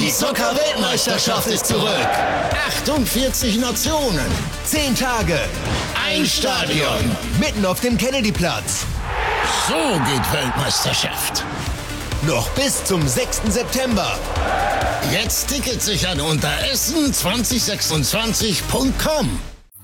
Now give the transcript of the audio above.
Die Soccer-Weltmeisterschaft ist zurück. 48 Nationen. 10 Tage. Ein Stadion. Mitten auf dem Kennedy-Platz. So geht Weltmeisterschaft. Noch bis zum 6. September. Jetzt Tickets sichern unter essen2026.com.